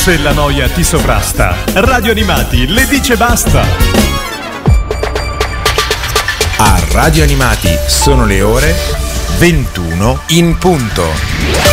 Se la noia ti sovrasta, Radio Animati le dice basta. A Radio Animati sono le ore 21 in punto.